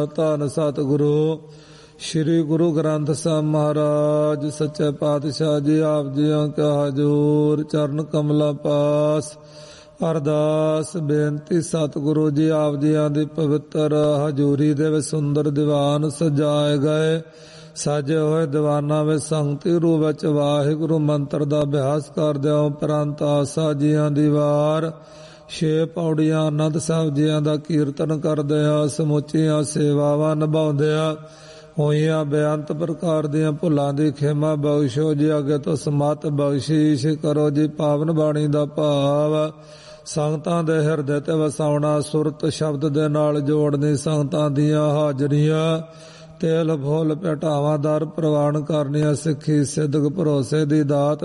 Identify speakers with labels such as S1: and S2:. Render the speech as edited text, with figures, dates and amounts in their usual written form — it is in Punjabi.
S1: ਧੰਨ ਸਤਿਗੁਰੂ ਸ੍ਰੀ ਗੁਰੂ ਗ੍ਰੰਥ ਸਾਹਿਬ ਮਹਾਰਾਜ ਸੱਚੇ ਪਾਤਸ਼ਾਹ ਜੀ ਆਪ ਜੀਆਂ ਕਾ ਹਜ਼ੂਰ ਚਰਨ ਕਮਲਾਂ ਪਾਸ ਅਰਦਾਸ ਬੇਨਤੀ। ਸਤਿਗੁਰੂ ਜੀ ਆਪ ਜੀਆਂ ਦੀ ਪਵਿੱਤਰ ਹਜ਼ੂਰੀ ਦੇ ਵਿੱਚ ਸੁੰਦਰ ਦੀਵਾਨ ਸਜਾਏ ਗਏ। ਸਾਜੇ ਹੋਏ ਦੀਵਾਨਾਂ ਵਿੱਚ ਸੰਗਤੀ ਰੂਪ ਵਿੱਚ ਵਾਹਿਗੁਰੂ ਮੰਤਰ ਦਾ ਅਭਿਆਸ ਕਰਦਿਆਂ ਉਪਰੰਤ ਆਸਾ ਜੀਆਂ ਦੀ ਵਾਰ 6 ਪੌੜੀਆਂ ਆਨੰਦ ਸਾਹਿਬ ਜੀਆਂ ਦਾ ਕੀਰਤਨ ਕਰਦਿਆਂ ਸਮੁੱਚੀਆਂ ਸੇਵਾਵਾਂ ਨਿਭਾਉਂਦਿਆਂ ਹੋਈਆਂ ਬੇਅੰਤ ਪ੍ਰਕਾਰ ਦੀਆਂ ਭੁੱਲਾਂ ਦੀ ਖਿਮਾ ਬਖਸ਼ੋ ਜੀ। ਅੱਗੇ ਤੋਂ ਸਮਤ ਬਖਸ਼ੀਸ਼ ਕਰੋ ਜੀ। ਪਾਵਨ ਬਾਣੀ ਦਾ ਭਾਵ ਸੰਗਤਾਂ ਦੇ ਹਿਰਦੇ ਤੇ ਵਸਾਉਣਾ, ਸੁਰਤ ਸ਼ਬਦ ਦੇ ਨਾਲ ਜੋੜਨੀ, ਸੰਗਤਾਂ ਦੀਆਂ ਹਾਜ਼ਰੀਆਂ ਤੇਲ ਫੁੱਲ ਭੇਟਾਵਾਂ ਦਰ ਪ੍ਰਵਾਨ ਕਰਨੀਆਂ, ਸਿੱਖੀ ਸਿੱਧਕ ਭਰੋਸੇ ਦੀ ਦਾਤ